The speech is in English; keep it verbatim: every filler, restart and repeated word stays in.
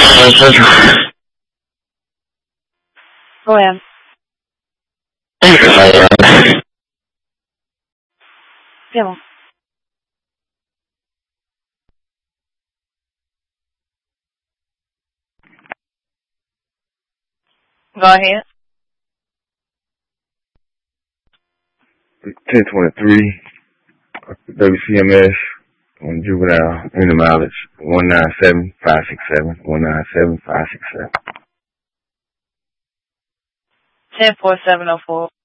Go ahead. Yeah. Go ahead. ten twenty-three, W C M S, on juvenile, in the mileage, one nine seven five six seven, one nine seven five six seven. ten four seven oh four.